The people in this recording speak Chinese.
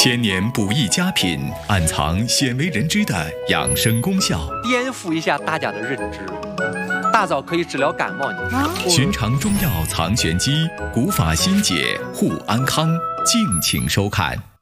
千年不易佳品，暗藏鲜为人知的养生功效， 颠覆一下大家的认知。大枣可以治疗感冒， 寻常中药藏玄机，古法新解护安康，敬请收看。